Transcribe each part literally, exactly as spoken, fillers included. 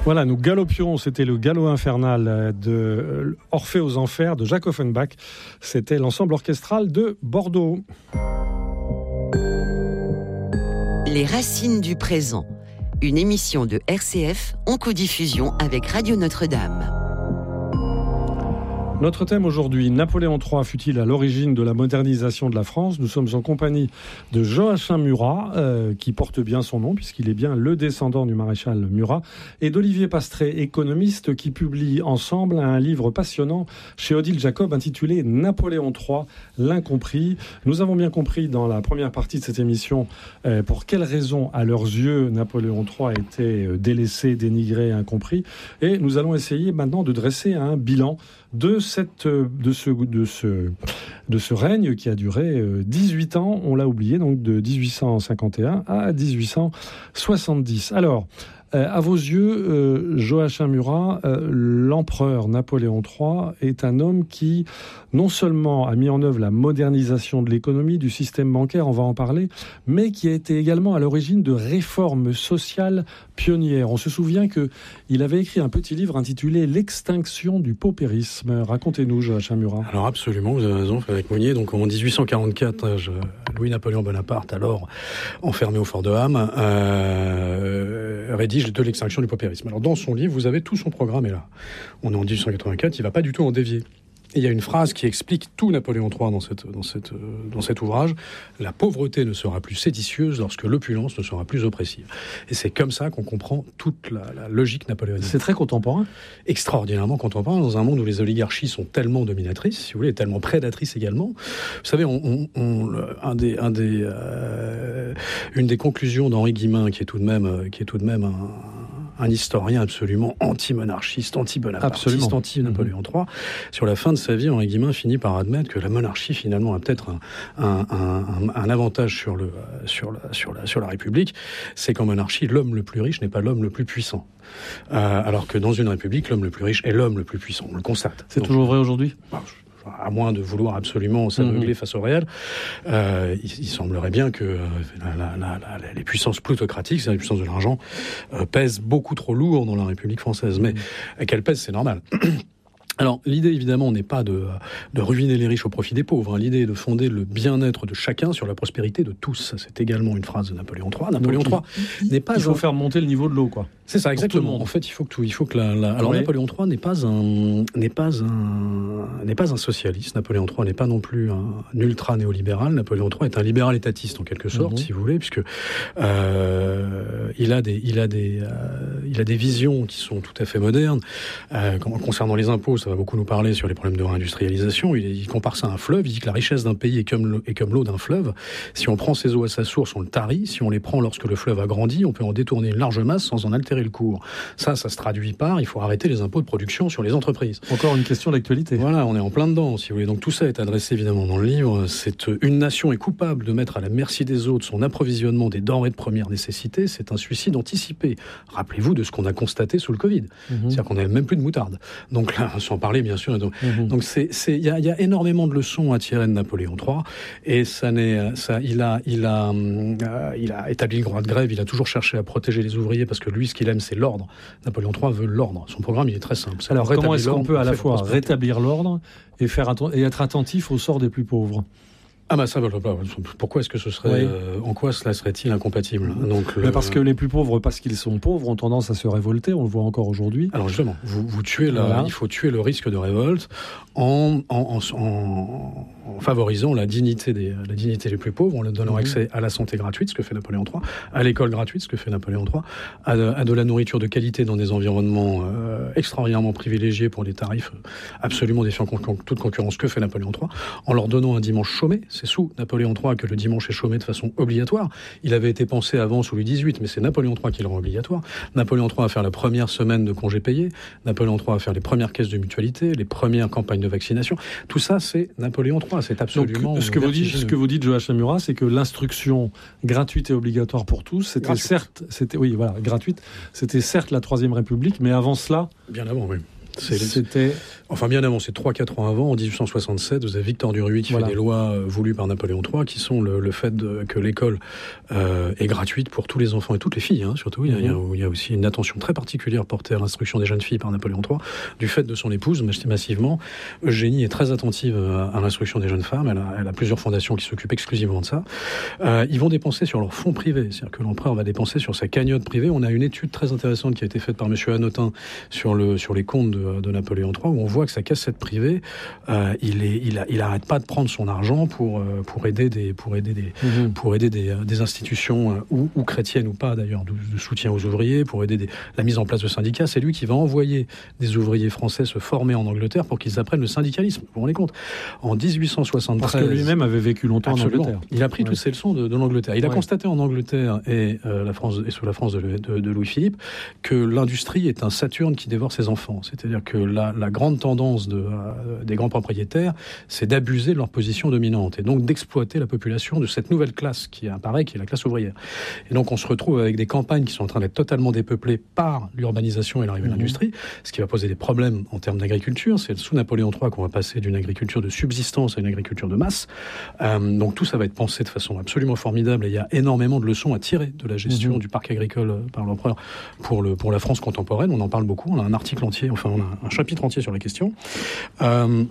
Voilà, nous galopions, c'était le galop infernal de Orphée aux Enfers de Jacques Offenbach. C'était l'ensemble orchestral de Bordeaux. Les racines du présent, une émission de R C F en codiffusion avec Radio Notre-Dame. Notre thème aujourd'hui, Napoléon trois fut-il à l'origine de la modernisation de la France ? Nous sommes en compagnie de Joachim Murat, euh, qui porte bien son nom, puisqu'il est bien le descendant du maréchal Murat, et d'Olivier Pastré, économiste, qui publie ensemble un livre passionnant chez Odile Jacob intitulé Napoléon trois, l'incompris. Nous avons bien compris dans la première partie de cette émission euh, pour quelles raisons, à leurs yeux, Napoléon trois était délaissé, dénigré, incompris. Et nous allons essayer maintenant de dresser un bilan de cette, de ce, de ce, de ce règne qui a duré dix-huit ans, on l'a oublié, donc de dix-huit cent cinquante et un à dix-huit cent soixante-dix. Alors, euh, à vos yeux, euh, Joachim Murat, euh, l'empereur Napoléon trois est un homme qui, non seulement a mis en œuvre la modernisation de l'économie, du système bancaire, on va en parler, mais qui a été également à l'origine de réformes sociales pionnières. On se souvient qu'il avait écrit un petit livre intitulé « L'extinction du paupérisme ». Racontez-nous, Joachim Murat. Alors absolument, vous avez raison, Frédéric Mounier. Donc en dix-huit cent quarante-quatre, Louis-Napoléon Bonaparte, alors enfermé au fort de Ham, euh, rédige de l'extinction du paupérisme. Alors dans son livre, vous avez tout son programme est là. On est en dix-huit cent quatre-vingt-quatre, il ne va pas du tout en dévier. Et il y a une phrase qui explique tout Napoléon trois dans, cette, dans, cette, dans cet ouvrage. La pauvreté ne sera plus séditieuse lorsque l'opulence ne sera plus oppressive. Et c'est comme ça qu'on comprend toute la, la logique napoléonienne. C'est très contemporain. Extraordinairement contemporain, dans un monde où les oligarchies sont tellement dominatrices, si vous voulez, et tellement prédatrices également. Vous savez, on, on, on, un des, un des, euh, une des conclusions d'Henri Guillemin, qui est tout de même, qui est tout de même un... un historien absolument anti-monarchiste, anti-bonapartiste, anti-Napoléon trois. Sur la fin de sa vie, Henri Guillemin finit par admettre que la monarchie, finalement, a peut-être un, un, un, un avantage sur, le, sur, la, sur, la, sur la République. C'est qu'en monarchie, l'homme le plus riche n'est pas l'homme le plus puissant. Euh, alors que dans une République, l'homme le plus riche est l'homme le plus puissant. On le constate. C'est Donc, toujours vrai aujourd'hui ? bah, à moins de vouloir absolument s'aveugler mmh. face au réel, euh, il, il semblerait bien que euh, la, la, la, les puissances plutocratiques, c'est-à-dire les puissances de l'argent, euh, pèsent beaucoup trop lourd dans la République française. Mais mmh. qu'elles pèsent, c'est normal. Alors, l'idée, évidemment, n'est pas de, de ruiner les riches au profit des pauvres. Hein. L'idée est de fonder le bien-être de chacun sur la prospérité de tous. C'est également une phrase de Napoléon trois. Napoléon Donc, trois il, n'est pas... Il faut un... faire monter le niveau de l'eau, quoi. C'est ça, exactement. En fait, il faut que tout... Il faut que la, la... Alors, oui. Napoléon trois n'est pas un... n'est pas un... n'est pas un socialiste. Napoléon trois n'est pas non plus un, un ultra-néolibéral. Napoléon trois est un libéral étatiste, en quelque sorte, mm-hmm. si vous voulez, puisque euh, il a des... Il a des... Euh, il a des visions qui sont tout à fait modernes. Euh, concernant les impôts, ça va beaucoup nous parler sur les problèmes de réindustrialisation. Il, il compare ça à un fleuve. Il dit que la richesse d'un pays est comme, le, est comme l'eau d'un fleuve. Si on prend ses eaux à sa source, on le tarit. Si on les prend lorsque le fleuve a grandi, on peut en détourner une large masse sans en altérer le cours. Ça, ça se traduit par il faut arrêter les impôts de production sur les entreprises. Encore une question d'actualité. Voilà, on est en plein dedans, si vous voulez. Donc tout ça est adressé évidemment dans le livre. C'est une nation est coupable de mettre à la merci des autres son approvisionnement des denrées de première nécessité. C'est un suicide anticipé. Rappelez-vous de ce qu'on a constaté sous le Covid. Mm-hmm. C'est-à-dire qu'on n'avait même plus de moutarde. Donc là, sans parler bien sûr. Donc, mm-hmm. donc c'est, c'est, il y a, il y a énormément de leçons à tirer de Napoléon trois. Et ça n'est, ça, il a, il a, euh, il a établi le droit de grève. Il a toujours cherché à protéger les ouvriers parce que lui, ce qu'il aime, c'est l'ordre. Napoléon trois veut l'ordre. Son programme, il est très simple. Alors, comment est-ce qu'on peut à la fois rétablir l'ordre et faire atten- et être attentif au sort des plus pauvres ? Ah bah ça, pourquoi est-ce que ce serait, oui. euh, en quoi cela serait-il incompatible ? Donc, le... Parce que les plus pauvres, parce qu'ils sont pauvres, ont tendance à se révolter, on le voit encore aujourd'hui. Alors justement, vous, vous tuez la, voilà. il faut tuer le risque de révolte en, en, en, en, en favorisant la dignité, des, la dignité des plus pauvres, en leur donnant mmh. accès à la santé gratuite, ce que fait Napoléon trois, à l'école gratuite, ce que fait Napoléon trois, à de, à de la nourriture de qualité dans des environnements euh, extraordinairement privilégiés pour des tarifs absolument défiant con- toute concurrence, que fait Napoléon trois, en leur donnant un dimanche chômé. C'est sous Napoléon trois que le dimanche est chômé de façon obligatoire. Il avait été pensé avant sous Louis dix-huit, mais c'est Napoléon trois qui le rend obligatoire. Napoléon trois à faire la première semaine de congés payés. Napoléon trois à faire les premières caisses de mutualité, les premières campagnes de vaccination. Tout ça, c'est Napoléon trois. C'est absolument... Donc, ce que vous dites, ce que vous dites, Joachim Murat, c'est que l'instruction gratuite et obligatoire pour tous, c'était gratuite. certes... C'était, oui, voilà, gratuite. C'était certes la Troisième République, mais avant cela... Bien avant, oui. C'est, C'était... Enfin, bien avant, c'est trois quatre ans avant, en dix-huit cent soixante-sept, vous avez Victor Duruy qui voilà. fait des lois euh, voulues par Napoléon trois, qui sont le, le fait de, que l'école euh, est gratuite pour tous les enfants et toutes les filles, hein, surtout. Il y, a, mmh. il y a aussi une attention très particulière portée à l'instruction des jeunes filles par Napoléon trois, du fait de son épouse, massivement. Eugénie est très attentive à, à l'instruction des jeunes femmes, elle a, elle a plusieurs fondations qui s'occupent exclusivement de ça. Euh, ils vont dépenser sur leur fonds privés, c'est-à-dire que l'empereur va dépenser sur sa cagnotte privée. On a une étude très intéressante qui a été faite par M. Hanotin sur, le, sur les comptes de, de Napoléon trois, où on voit que sa cassette privée, euh, il est, il, a, il arrête pas de prendre son argent pour euh, pour aider des pour aider des mmh. pour aider des, des institutions euh, ou, ou chrétiennes ou pas d'ailleurs de, de soutien aux ouvriers, pour aider des, la mise en place de syndicats. C'est lui qui va envoyer des ouvriers français se former en Angleterre pour qu'ils apprennent le syndicalisme. Vous vous rendez compte ? En dix-huit cent soixante-treize, parce que lui-même avait vécu longtemps absolument. en Angleterre. Il a pris ouais. toutes ces leçons de, de l'Angleterre. Il ouais. a constaté en Angleterre et euh, la France et sous la France de, de, de Louis-Philippe que l'industrie est un Saturne qui dévore ses enfants. C'est-à-dire que la, la grande tendance de euh, des grands propriétaires, c'est d'abuser de leur position dominante et donc d'exploiter la population de cette nouvelle classe qui apparaît, qui est la classe ouvrière. Et donc on se retrouve avec des campagnes qui sont en train d'être totalement dépeuplées par l'urbanisation et l'arrivée mmh. de l'industrie, ce qui va poser des problèmes en termes d'agriculture. C'est sous Napoléon trois qu'on va passer d'une agriculture de subsistance à une agriculture de masse. Euh, donc tout ça va être pensé de façon absolument formidable et il y a énormément de leçons à tirer de la gestion mmh. du parc agricole par l'empereur pour, le, pour la France contemporaine. On en parle beaucoup, on a un article entier, enfin on a un chapitre entier sur la question. Euh,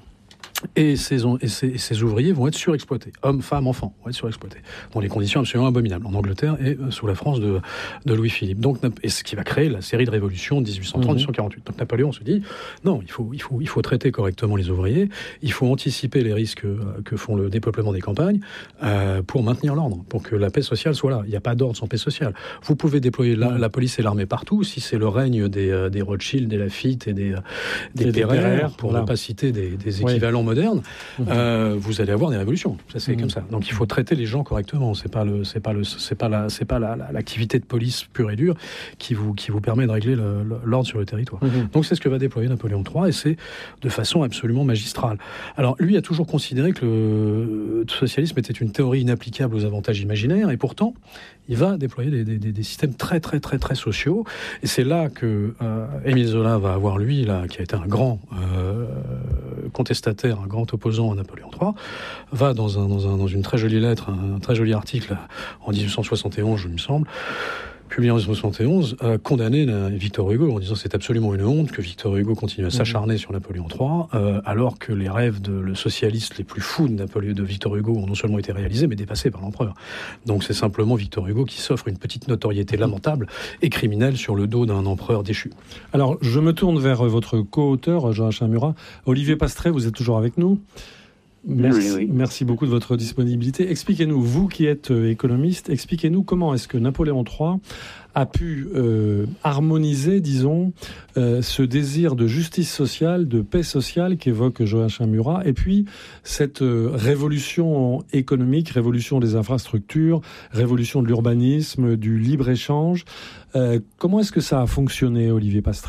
Et ces, et, ces, et ces ouvriers vont être surexploités. Hommes, femmes, enfants vont être surexploités. Dans des conditions absolument abominables. En Angleterre et sous la France de, de Louis-Philippe. Donc, et ce qui va créer la série de révolutions de dix-huit cent trente à dix-huit cent quarante-huit. Donc Napoléon se dit, non, il faut, il faut, il faut traiter correctement les ouvriers. Il faut anticiper les risques euh, que font le dépeuplement des campagnes euh, pour maintenir l'ordre, pour que la paix sociale soit là. Il n'y a pas d'ordre sans paix sociale. Vous pouvez déployer la, la police et l'armée partout. Si c'est le règne des, euh, des Rothschild, des Laffitte et des, euh, des Pereire, pour voilà. ne pas citer des, des équivalents ouais. modernes, euh, vous allez avoir des révolutions. Ça, c'est mmh. comme ça. Donc, il faut traiter les gens correctement. C'est pas le, c'est pas le, c'est pas la, c'est pas la, la, l'activité de police pure et dure qui vous, qui vous permet de régler le, le, l'ordre sur le territoire. Mmh. Donc, c'est ce que va déployer Napoléon trois et c'est de façon absolument magistrale. Alors, lui a toujours considéré que le socialisme était une théorie inapplicable aux avantages imaginaires et pourtant, il va déployer des, des, des systèmes très, très, très, très sociaux. Et c'est là que euh, Émile Zola va avoir, lui, là, qui a été un grand euh, contestataire, un grand opposant à Napoléon trois, va dans, un, dans, un, dans une très jolie lettre, un, un très joli article en dix-huit cent soixante et onze, je me semble, publié en dix-huit cent soixante et onze, a condamné Victor Hugo en disant que c'est absolument une honte que Victor Hugo continue à s'acharner mmh. sur Napoléon trois, euh, alors que les rêves de le socialiste les plus fous de, Napoléon, de Victor Hugo ont non seulement été réalisés, mais dépassés par l'empereur. Donc c'est simplement Victor Hugo qui s'offre une petite notoriété lamentable et criminelle sur le dos d'un empereur déchu. Alors je me tourne vers votre co-auteur, Joachim Murat. Olivier Pastret, vous êtes toujours avec nous ? Merci, oui, oui. merci beaucoup de votre disponibilité. Expliquez-nous, vous qui êtes euh, économiste, expliquez-nous comment est-ce que Napoléon trois a pu euh, harmoniser, disons, euh, ce désir de justice sociale, de paix sociale qu'évoque Joachim Murat, et puis cette euh, révolution économique, révolution des infrastructures, révolution de l'urbanisme, du libre-échange. Euh, comment est-ce que ça a fonctionné, Olivier Pastret ?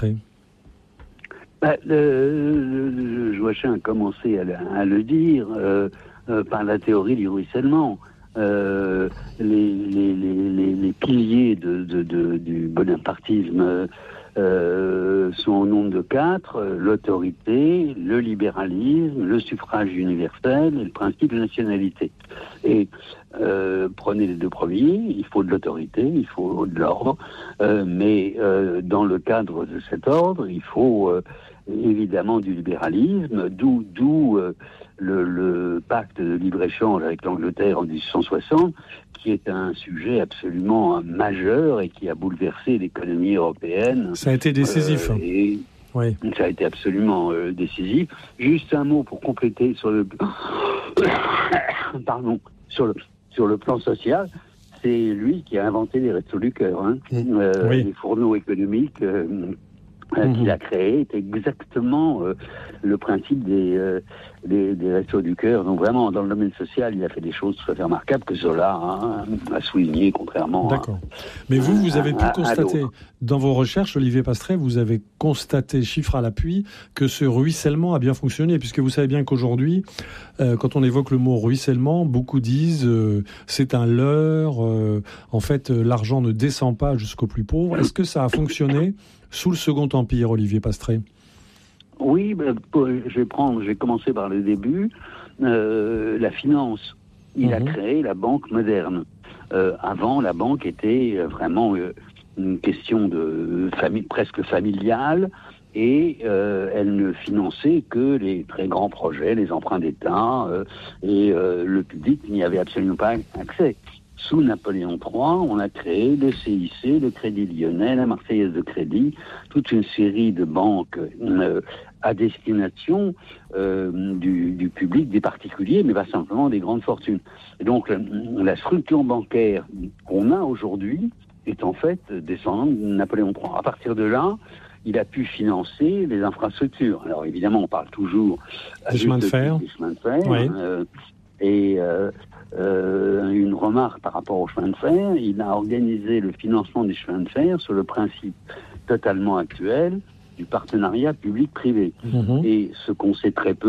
Bah, le, le, Joachim a commencé à, à le dire euh, euh, par la théorie du ruissellement. Euh, les, les, les, les piliers de, de, de, du bonapartisme euh, sont au nombre de quatre, l'autorité, le libéralisme, le suffrage universel et le principe de nationalité. Et euh, prenez les deux premiers, il faut de l'autorité, il faut de l'ordre, euh, mais euh, dans le cadre de cet ordre, il faut euh, évidemment du libéralisme, d'où, d'où euh, le, le pacte de libre-échange avec l'Angleterre en dix-huit cent soixante, qui est un sujet absolument majeur et qui a bouleversé l'économie européenne. Ça a été décisif. Euh, et oui. Ça a été absolument euh, décisif. Juste un mot pour compléter sur le... Pardon. Sur le, sur le plan social, c'est lui qui a inventé les Restos du Cœur. Hein. Mmh. Euh, oui. Les fourneaux économiques... Euh, Mmh. qu'il a créé est exactement euh, le principe des, euh, des, des Restos du Cœur. Donc vraiment, dans le domaine social, il a fait des choses tout à fait remarquables que Zola hein, a souligné, contrairement D'accord. à... Mais vous, vous avez pu à, constater, à dans vos recherches, Olivier Pastret, vous avez constaté, chiffre à l'appui, que ce ruissellement a bien fonctionné, puisque vous savez bien qu'aujourd'hui, euh, quand on évoque le mot ruissellement, beaucoup disent euh, c'est un leurre, euh, en fait, euh, l'argent ne descend pas jusqu'aux plus pauvres. Est-ce que ça a fonctionné sous le Second Empire, Olivier Pastret ? Oui, ben, je vais prendre, je vais commencer par le début. Euh, la finance. Il mmh. a créé la banque moderne. Euh, avant, la banque était vraiment euh, une question de famille, presque familiale, et euh, elle ne finançait que les très grands projets, les emprunts d'État, euh, et euh, le public n'y avait absolument pas accès. Sous Napoléon trois, on a créé le C I C, le Crédit Lyonnais, la Marseillaise de Crédit, toute une série de banques euh, à destination euh, du, du public, des particuliers, mais pas simplement des grandes fortunes. Et donc la, la structure bancaire qu'on a aujourd'hui est en fait descendante de Napoléon trois. À partir de là, il a pu financer les infrastructures. Alors évidemment, on parle toujours des chemins de fer, des chemins de fer, oui. euh, et euh, euh, une remarque par rapport aux chemins de fer, il a organisé le financement des chemins de fer sur le principe totalement actuel du partenariat public-privé. Mmh. Et ce qu'on sait très peu